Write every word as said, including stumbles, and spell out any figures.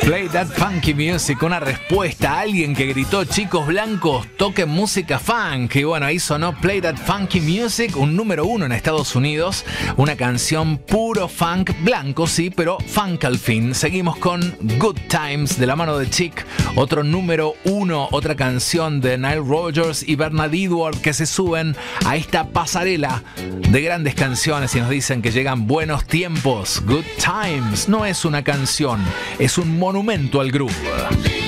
Play That Funky Music, una respuesta a alguien que gritó: chicos blancos, toquen música funk. Y bueno, ahí sonó Play That Funky Music, un número uno en Estados Unidos, una canción puro funk, blanco sí, pero funk al fin. Seguimos con Good Times de la mano de Chic, otro número uno, otra canción de Nile Rodgers y Bernard Edwards que se suben a esta pasarela de grandes canciones y nos dicen que llegan buenos tiempos. Good Times no es una canción, es un monumento al groove.